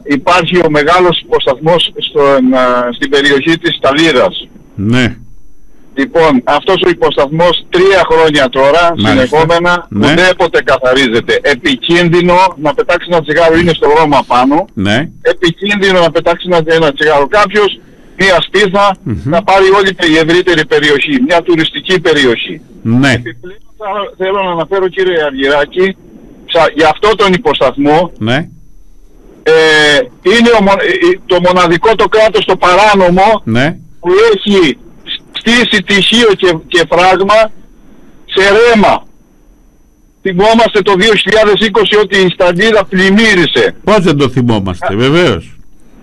υπάρχει ο μεγάλος υποσταθμός στην περιοχή της Ταλίδας. Ναι. Λοιπόν, αυτός ο υποσταθμός 3 χρόνια τώρα, συνεχόμενα, ουδέποτε καθαρίζεται. Επικίνδυνο να πετάξει ένα τσιγάρο, είναι στο δρόμο πάνω. Ναι. Επικίνδυνο να πετάξει ένα τσιγάρο κάποιος, μια σπίθα, να πάρει όλη η ευρύτερη περιοχή, μια τουριστική περιοχή. Ναι. Επιπλέον θέλω να αναφέρω, κύριε Αργυράκη, για αυτό τον υποσταθμό, ναι. Είναι το μοναδικό το κράτος το παράνομο, ναι. που έχει στήσει τυχείο και φράγμα σε ρέμα. Θυμόμαστε το 2020 ότι η Σταντίδα πλημμύρισε. Πώς δεν το θυμόμαστε, βεβαίως.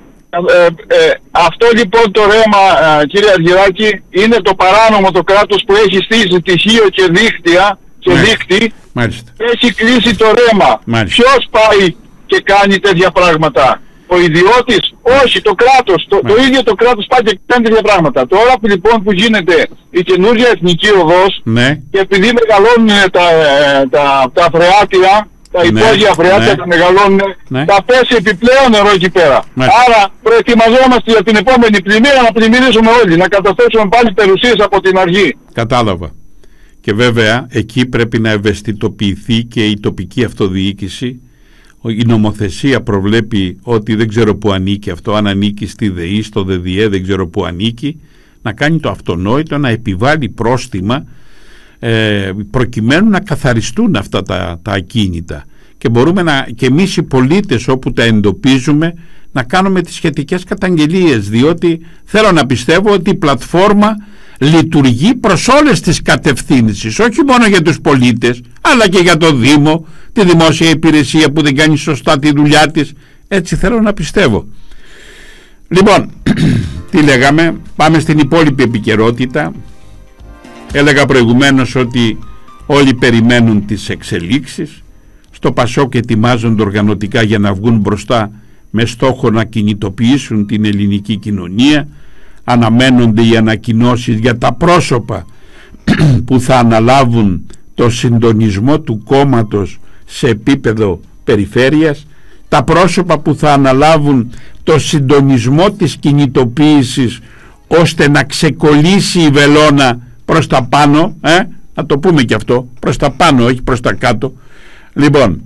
Αυτό λοιπόν το ρέμα, κύριε Αργυράκη, είναι το παράνομο το κράτος που έχει στήσει τυχείο και δίκτυα και δίκτυ. Έχει κλείσει το ρέμα. Ποιος πάει και κάνει τέτοια πράγματα? Ο ιδιώτης? Όχι, το κράτος. Το ίδιο το κράτος πάει και κάνει τέτοια πράγματα. Τώρα που λοιπόν που γίνεται η καινούργια εθνική οδός, και επειδή μεγαλώνουν τα φρεάτια, τα υπόγεια φρεάτια τα μεγαλώνουν, θα πέσει επιπλέον νερό εκεί πέρα. Άρα προετοιμαζόμαστε για την επόμενη πλημμύρα να πλημμυρίσουμε όλοι, να καταθέσουμε πάλι περιουσίες από την αρχή. Κατάλαβα. Και βέβαια εκεί πρέπει να ευαισθητοποιηθεί και η τοπική αυτοδιοίκηση. Η νομοθεσία προβλέπει ότι δεν ξέρω που ανήκει αυτό, αν ανήκει στη ΔΕΗ, στο ΔΔΕ, δεν ξέρω που ανήκει, να κάνει το αυτονόητο, να επιβάλλει πρόστιμα προκειμένου να καθαριστούν αυτά τα ακίνητα, και μπορούμε και εμείς οι πολίτες όπου τα εντοπίζουμε να κάνουμε τις σχετικές καταγγελίες, διότι θέλω να πιστεύω ότι η πλατφόρμα λειτουργεί προς όλες τις κατευθύνσεις, όχι μόνο για τους πολίτες αλλά και για το Δήμο, τη δημόσια υπηρεσία που δεν κάνει σωστά τη δουλειά της. Έτσι θέλω να πιστεύω. Λοιπόν, τι λέγαμε, πάμε στην υπόλοιπη επικαιρότητα. Έλεγα προηγουμένως ότι όλοι περιμένουν τις εξελίξεις. Στο ΠΑΣΟΚ ετοιμάζονται οργανωτικά για να βγουν μπροστά με στόχο να κινητοποιήσουν την ελληνική κοινωνία. Αναμένονται οι ανακοινώσεις για τα πρόσωπα που θα αναλάβουν το συντονισμό του κόμματος σε επίπεδο περιφέρειας, τα πρόσωπα που θα αναλάβουν το συντονισμό της κινητοποίησης ώστε να ξεκολλήσει η βελόνα προς τα πάνω, να το πούμε και αυτό, προς τα πάνω, όχι προς τα κάτω. Λοιπόν,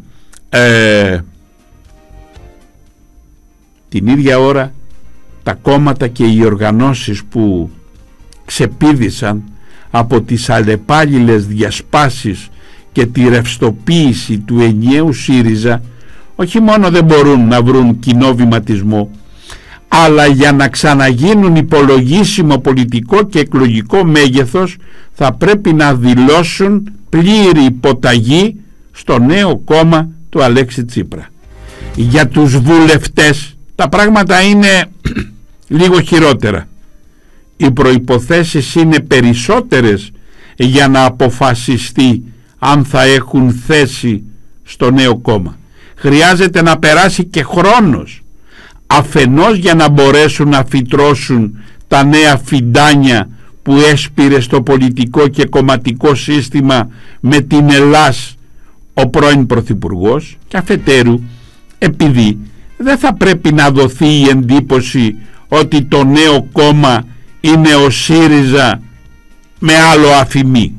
την ίδια ώρα τα κόμματα και οι οργανώσεις που ξεπήδησαν από τις αλλεπάλληλες διασπάσεις και τη ρευστοποίηση του ενιαίου ΣΥΡΙΖΑ όχι μόνο δεν μπορούν να βρουν κοινό βηματισμό, αλλά για να ξαναγίνουν υπολογίσιμο πολιτικό και εκλογικό μέγεθος θα πρέπει να δηλώσουν πλήρη υποταγή στο νέο κόμμα του Αλέξη Τσίπρα. Για τους βουλευτές τα πράγματα είναι λίγο χειρότερα. Οι προϋποθέσεις είναι περισσότερες για να αποφασιστεί αν θα έχουν θέση στο νέο κόμμα. Χρειάζεται να περάσει και χρόνος, αφενός για να μπορέσουν να φυτρώσουν τα νέα φιντάνια που έσπηρε στο πολιτικό και κομματικό σύστημα με την Ελλάς ο πρώην Πρωθυπουργός, και αφετέρου επειδή δεν θα πρέπει να δοθεί η εντύπωση ότι το νέο κόμμα είναι ο ΣΥΡΙΖΑ με άλλο αφημί.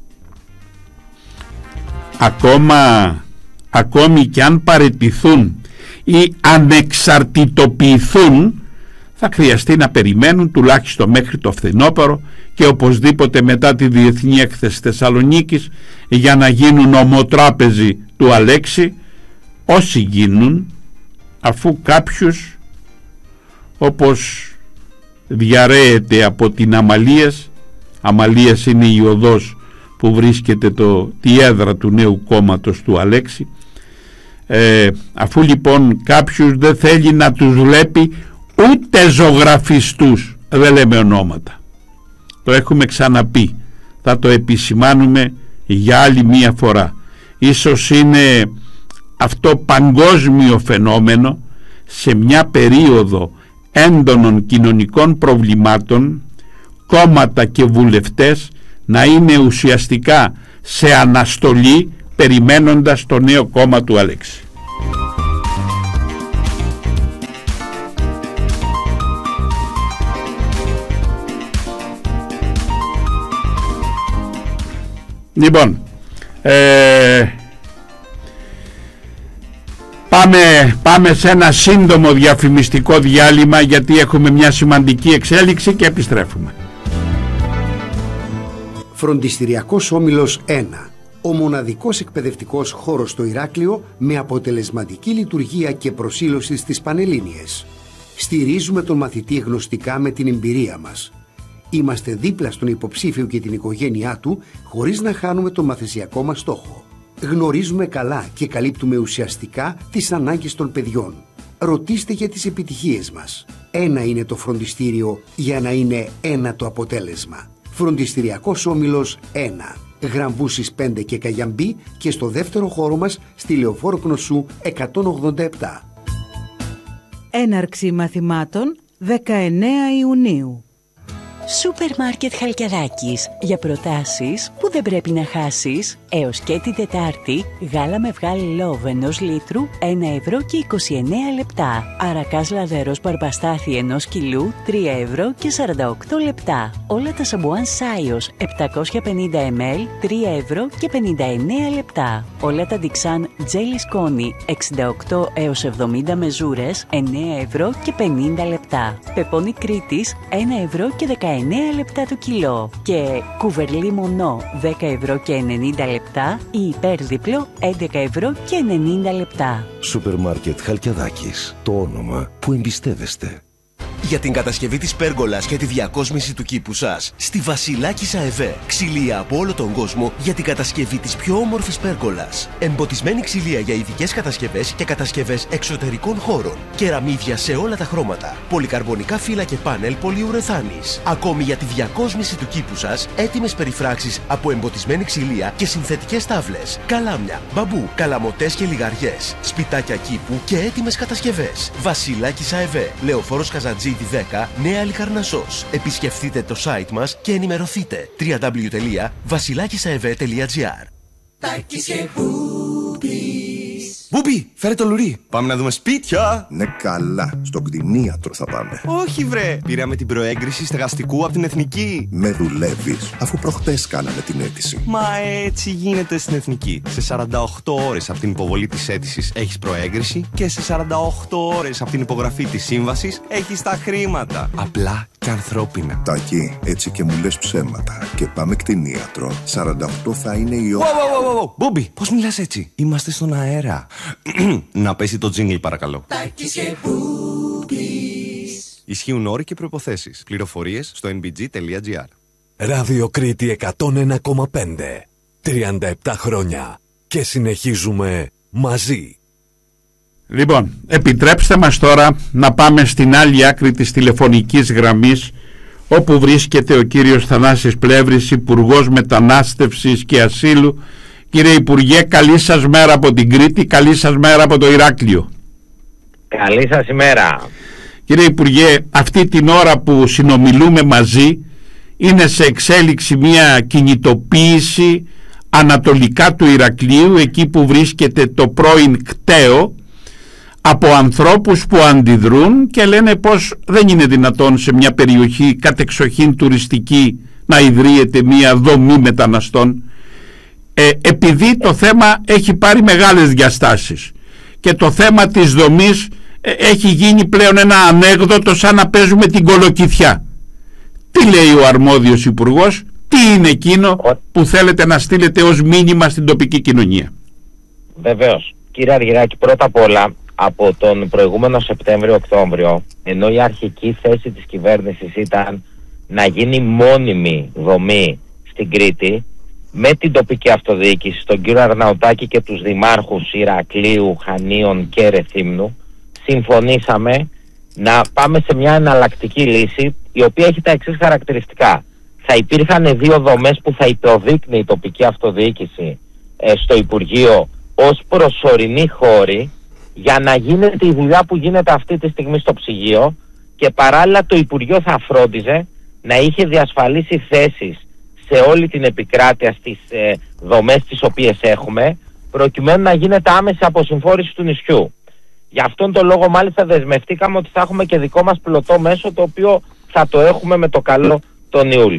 Ακόμη και αν παραιτηθούν ή ανεξαρτητοποιηθούν θα χρειαστεί να περιμένουν τουλάχιστον μέχρι το φθινόπωρο και οπωσδήποτε μετά τη Διεθνή Έκθεση Θεσσαλονίκης για να γίνουν ομοτράπεζοι του Αλέξη, όσοι γίνουν, αφού κάποιος, όπως διαρρέεται από την Αμαλίας είναι η οδός που βρίσκεται τη έδρα του νέου κόμματος του Αλέξη, αφού λοιπόν κάποιος δεν θέλει να τους βλέπει ούτε ζωγραφιστούς, δεν λέμε ονόματα, το έχουμε ξαναπεί, θα το επισημάνουμε για άλλη μία φορά, ίσως είναι αυτό παγκόσμιο φαινόμενο σε μια περίοδο έντονων κοινωνικών προβλημάτων, κόμματα και βουλευτές να είναι ουσιαστικά σε αναστολή περιμένοντας το νέο κόμμα του Αλέξη. Λοιπόν, πάμε σε ένα σύντομο διαφημιστικό διάλειμμα, γιατί έχουμε μια σημαντική εξέλιξη και επιστρέφουμε. Φροντιστηριακός Όμιλος 1. Ο μοναδικός εκπαιδευτικός χώρος στο Ηράκλειο με αποτελεσματική λειτουργία και προσήλωση στις Πανελλήνιες. Στηρίζουμε τον μαθητή γνωστικά με την εμπειρία μας. Είμαστε δίπλα στον υποψήφιο και την οικογένειά του, χωρίς να χάνουμε τον μαθησιακό μας στόχο. Γνωρίζουμε καλά και καλύπτουμε ουσιαστικά τις ανάγκες των παιδιών. Ρωτήστε για τις επιτυχίες μας. Ένα είναι το φροντιστήριο για να είναι ένα το αποτέλεσμα. Φροντιστηριακός Όμιλος 1. Γραμβούσης 5 και Καγιαμπή, και στο δεύτερο χώρο μας στη Λεωφόρο Κνωσού 187. Έναρξη μαθημάτων 19 Ιουνίου. Σούπερ Μάρκετ Χαλκιαδάκης. Για προτάσεις που δεν πρέπει να χάσεις. Έως και την Τετάρτη, γάλα με βγάλι λόβ 1 λίτρου, 1 ευρώ και 29 λεπτά. Αρακάς λαδερός μπαρμπαστάθι 1 κιλού, 3 ευρώ και 48 λεπτά. Όλα τα σαμπουάν Σάιος 750 ml, 3 ευρώ και 59 λεπτά. Όλα τα Dixan τζέλι σκόνη 68 έως 70 μεζούρες, 9 ευρώ και 50 λεπτά. Πεπόνι Κρήτης 1 ευρώ και 19 λεπτά το κιλό. Και κουβερλί μονό 10 ευρώ και 90 λεπτά ή υπέρδιπλο 11 ευρώ και 90 λεπτά. Σούπερ Μάρκετ Χαλκιαδάκης. Το όνομα που εμπιστεύεστε. Για την κατασκευή της πέργολας και τη διακόσμηση του κήπου σας, στη Βασιλάκης ΑΕΒ. Ξυλία από όλο τον κόσμο για την κατασκευή της πιο όμορφης πέργολας. Εμποτισμένη ξυλία για ειδικές κατασκευές και κατασκευές εξωτερικών χώρων. Κεραμίδια σε όλα τα χρώματα. Πολυκαρβονικά φύλλα και πάνελ πολυουρεθάνης. Ακόμη για τη διακόσμηση του κήπου σας, έτοιμες περιφράξεις από εμποτισμένη ξυλία και συνθετικές τάβλες. Καλάμια, μπαμπού, καλαμοτές και λιγαριές. Σπιτάκια κήπου και έτοιμες κατασκευές. Βασιλάκης ΑΕΒ. Λεωφόρος Καζαντζίδη 10, Νέα Λικαρνασσός. Επισκεφτείτε το site μας και ενημερωθείτε. www.vasilakisaev.gr. Τάκης και Μπούπης. Μπούπη, φέρε το λουρί. Πάμε να δούμε σπίτια. Ναι, καλά. Στο κτηνίατρο θα πάμε. Όχι, βρε. Πήραμε την προέγκριση στεγαστικού από την Εθνική. Με δουλεύεις, αφού προχτές κάναμε την αίτηση. Μα έτσι γίνεται στην Εθνική. Σε 48 ώρες από την υποβολή της αίτησης έχεις προέγκριση και σε 48 ώρες από την υπογραφή της σύμβασης έχεις τα χρήματα. Απλά και ανθρώπινα. Τάκη, έτσι και μου λες ψέματα. Και πάμε κτηνίατρο. 48 θα είναι η ώρα. Μπούπη, πώς μιλάς έτσι? Είμαστε στον αέρα. Να πέσει το τζίνγκλ, παρακαλώ. Τάκης και Μπούπης. Ισχύουν όροι και προϋποθέσεις. Πληροφορίες στο nbg.gr. Ράδιο Κρήτη 101,5. 37 χρόνια. Και συνεχίζουμε μαζί. Λοιπόν, επιτρέψτε μας τώρα να πάμε στην άλλη άκρη της τηλεφωνικής γραμμής, όπου βρίσκεται ο κύριος Θανάσης Πλεύρης, Υπουργός Μετανάστευσης και Ασύλου. Κύριε Υπουργέ, καλή σας μέρα από την Κρήτη, καλή σας μέρα από το Ηράκλειο. Καλή σας ημέρα. Κύριε Υπουργέ, αυτή την ώρα που συνομιλούμε μαζί είναι σε εξέλιξη μια κινητοποίηση ανατολικά του Ηρακλείου, εκεί που βρίσκεται το πρώην κτέο, από ανθρώπους που αντιδρούν και λένε πως δεν είναι δυνατόν σε μια περιοχή κατεξοχήν τουριστική να ιδρύεται μια δομή μεταναστών, επειδή το θέμα έχει πάρει μεγάλες διαστάσεις και το θέμα της δομής έχει γίνει πλέον ένα ανέκδοτο, σαν να παίζουμε την κολοκυθιά. Τι λέει ο αρμόδιος υπουργός, τι είναι εκείνο που θέλετε να στείλετε ως μήνυμα στην τοπική κοινωνία? Βεβαίως, κύριε Αργυράκη, πρώτα απ' όλα, από τον προηγούμενο Σεπτέμβριο-Οκτώβριο, ενώ η αρχική θέση της κυβέρνησης ήταν να γίνει μόνιμη δομή στην Κρήτη, με την τοπική αυτοδιοίκηση, τον κύριο Αρναουτάκη και τους δημάρχους Ηρακλείου, Χανίων και Ρεθύμνου, συμφωνήσαμε να πάμε σε μια εναλλακτική λύση, η οποία έχει τα εξής χαρακτηριστικά. Θα υπήρχαν δύο δομές που θα υποδείκνει η τοπική αυτοδιοίκηση στο Υπουργείο ως προσωρινή χώρη, για να γίνεται η δουλειά που γίνεται αυτή τη στιγμή στο ψυγείο, και παράλληλα το Υπουργείο θα φρόντιζε να είχε διασφαλίσει θέσεις σε όλη την επικράτεια στις δομές τις οποίες έχουμε, προκειμένου να γίνεται άμεση αποσυμφόρηση του νησιού. Γι' αυτόν τον λόγο μάλιστα δεσμευτήκαμε ότι θα έχουμε και δικό μας πλωτό μέσο, το οποίο θα το έχουμε με το καλό τον Ιούλιο.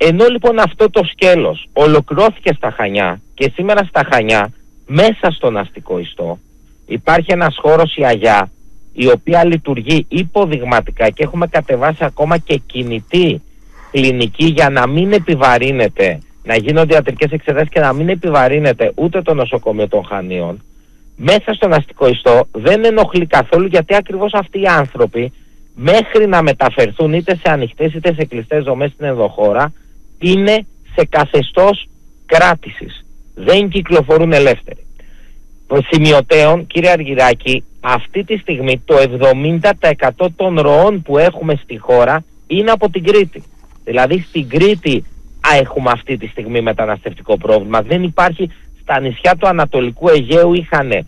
Ενώ λοιπόν αυτό το σκέλος ολοκληρώθηκε στα Χανιά και σήμερα στα Χανιά, μέσα στον αστικό ιστό, υπάρχει ένας χώρος, η Αγιά, η οποία λειτουργεί υποδειγματικά και έχουμε κατεβάσει ακόμα και κινητή κλινική για να μην επιβαρύνεται, να γίνονται ιατρικές εξετάσεις και να μην επιβαρύνεται ούτε το νοσοκομείο των Χανίων. Μέσα στον αστικό ιστό δεν ενοχλεί καθόλου, γιατί ακριβώς αυτοί οι άνθρωποι μέχρι να μεταφερθούν είτε σε ανοιχτές είτε σε κλειστές δομές στην ενδοχώρα είναι σε καθεστώς κράτησης. Δεν κυκλοφορούν ελεύθεροι. Σημειωτέων, κύριε Αργυράκη, αυτή τη στιγμή το 70% των ροών που έχουμε στη χώρα είναι από την Κρήτη. Δηλαδή στην Κρήτη έχουμε αυτή τη στιγμή μεταναστευτικό πρόβλημα. Δεν υπάρχει. Στα νησιά του Ανατολικού Αιγαίου είχαν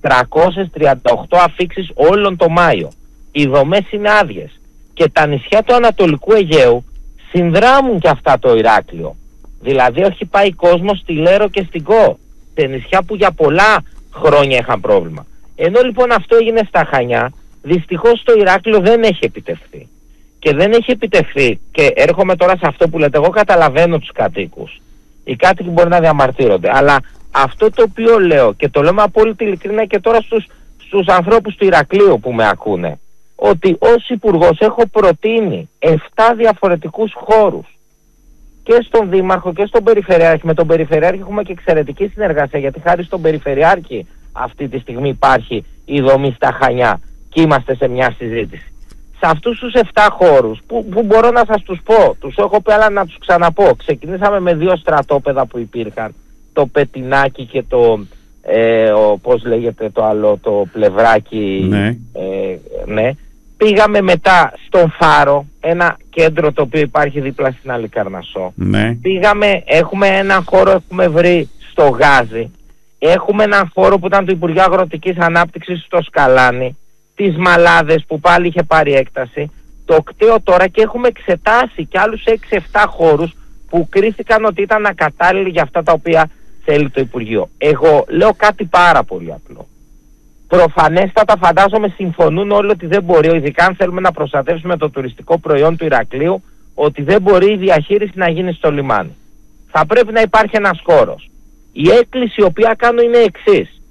438 αφήξεις όλον το Μάιο. Οι δομές είναι άδειες. Και τα νησιά του Ανατολικού Αιγαίου συνδράμουν και αυτά το Ηράκλειο. Δηλαδή έχει πάει κόσμος στη Λέρο και στην Κο, σε νησιά που για πολλά χρόνια είχαν πρόβλημα. Ενώ λοιπόν αυτό έγινε στα Χανιά, δυστυχώς το Ηράκλειο δεν έχει επιτευχθεί. Και δεν έχει επιτευχθεί, και έρχομαι τώρα σε αυτό που λέτε, εγώ καταλαβαίνω τους κατοίκους. Οι κάτοικοι μπορεί να διαμαρτύρονται, αλλά αυτό το οποίο λέω, και το λέω με απόλυτη ειλικρίνεια και τώρα στους ανθρώπους του Ηρακλείου που με ακούνε, ότι ως υπουργός έχω προτείνει 7 διαφορετικούς χώρους και στον Δήμαρχο και στον Περιφερειάρχη. Με τον Περιφερειάρχη έχουμε και εξαιρετική συνεργασία, γιατί χάρη στον Περιφερειάρχη αυτή τη στιγμή υπάρχει η δομή στα Χανιά και είμαστε σε μια συζήτηση. Σε αυτούς τους 7 χώρους που μπορώ να σας τους πω, τους έχω πει αλλά να τους ξαναπώ. Ξεκινήσαμε με 2 στρατόπεδα που υπήρχαν, το Πετινάκι και το πώς λέγεται το άλλο, το Πλευράκι. Ναι. Ναι. Πήγαμε μετά στον Φάρο, ένα κέντρο το οποίο υπάρχει δίπλα στην Αλικαρνασσό. Ναι. Έχουμε έναν χώρο, έχουμε βρει στο Γάζι. Έχουμε έναν χώρο που ήταν του Υπουργείου Αγροτικής Ανάπτυξης στο Σκαλάνι. Τις Μαλάδες που πάλι είχε πάρει έκταση. Το κτέο τώρα, και έχουμε εξετάσει και άλλους 6-7 χώρους που κρίθηκαν ότι ήταν ακατάλληλοι για αυτά τα οποία θέλει το Υπουργείο. Εγώ λέω κάτι πάρα πολύ απλό. Προφανέστατα φαντάζομαι συμφωνούν όλοι ότι δεν μπορεί, ειδικά αν θέλουμε να προστατεύσουμε το τουριστικό προϊόν του Ηρακλείου, ότι δεν μπορεί η διαχείριση να γίνει στο λιμάνι. Θα πρέπει να υπάρχει ένας χώρος. Η έκκληση η οποία κάνω είναι εξής.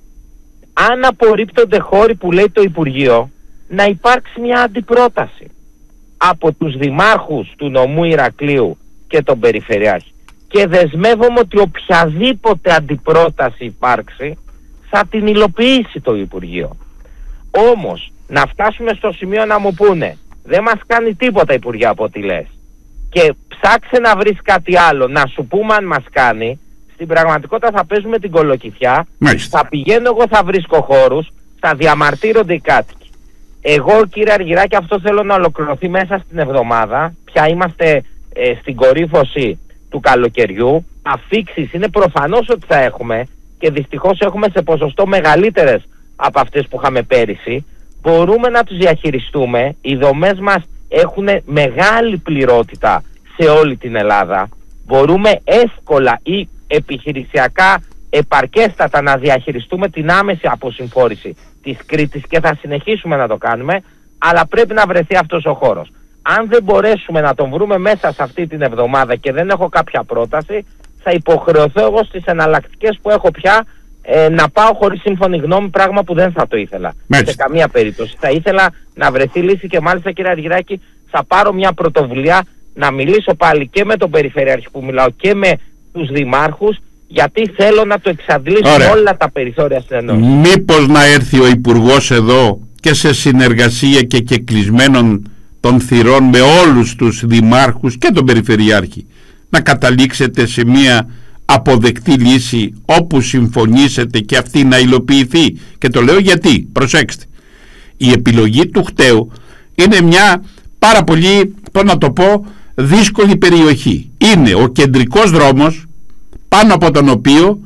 Αν απορρίπτονται χώροι που λέει το Υπουργείο, να υπάρξει μια αντιπρόταση από τους δημάρχους του νομού Ηρακλείου και τον Περιφερειάρχη. Και δεσμεύομαι ότι οποιαδήποτε αντιπρόταση υπάρξει θα την υλοποιήσει το Υπουργείο. Όμως να φτάσουμε στο σημείο να μου πούνε δεν μας κάνει τίποτα Υπουργέ από ό,τι λες, και ψάξε να βρεις κάτι άλλο να σου πούμε αν μας κάνει, στην πραγματικότητα θα παίζουμε την κολοκυθιά. Μάλιστα. Θα πηγαίνω εγώ, θα βρίσκω χώρους, θα διαμαρτύρονται οι κάτοικοι. Εγώ κύριε Αργυράκη αυτό θέλω να ολοκληρωθεί μέσα στην εβδομάδα. Πια είμαστε στην κορύφωση του καλοκαιριού. Αφήξεις είναι προφανώς ότι θα έχουμε, και δυστυχώς έχουμε σε ποσοστό μεγαλύτερες από αυτές που είχαμε πέρυσι. Μπορούμε να τους διαχειριστούμε. Οι δομές μας έχουν μεγάλη πληρότητα σε όλη την Ελλάδα. Μπορούμε εύκολα ή επιχειρησιακά επαρκέστατα να διαχειριστούμε την άμεση αποσυμφόρηση της Κρήτης, και θα συνεχίσουμε να το κάνουμε, αλλά πρέπει να βρεθεί αυτός ο χώρος. Αν δεν μπορέσουμε να τον βρούμε μέσα σε αυτή την εβδομάδα και δεν έχω κάποια πρόταση, θα υποχρεωθώ εγώ στις εναλλακτικές που έχω πια να πάω χωρίς σύμφωνη γνώμη, πράγμα που δεν θα το ήθελα. Μάλιστα. Σε καμία περίπτωση. Θα ήθελα να βρεθεί λύση, και μάλιστα κύριε Αργυράκη θα πάρω μια πρωτοβουλία να μιλήσω πάλι και με τον Περιφερειάρχη που μιλάω και με τους δημάρχους, γιατί θέλω να το εξαντλήσουμε όλα τα περιθώρια συνεννόησης. Μήπως να έρθει ο Υπουργός εδώ και σε συνεργασία και κεκλεισμένων των θυρών με όλους τους δημάρχους και τον Περιφερειάρχη να καταλήξετε σε μια αποδεκτή λύση όπου συμφωνήσετε και αυτή να υλοποιηθεί. Και το λέω γιατί, προσέξτε, η επιλογή του Χταίου είναι μια πάρα πολύ, πώς να το πω, δύσκολη περιοχή. Είναι ο κεντρικός δρόμος πάνω από τον οποίο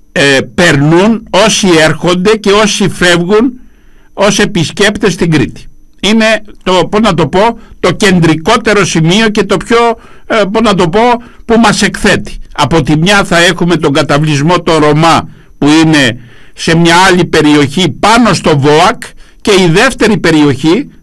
περνούν όσοι έρχονται και όσοι φεύγουν ως επισκέπτες στην Κρήτη. Είναι το, πώς να το πω, το κεντρικότερο σημείο και το πιο, πώς να το πω, που μας εκθέτει. Από τη μια θα έχουμε τον καταβλισμό των Ρωμά που είναι σε μια άλλη περιοχή πάνω στο ΒΟΑΚ, και η δεύτερη περιοχή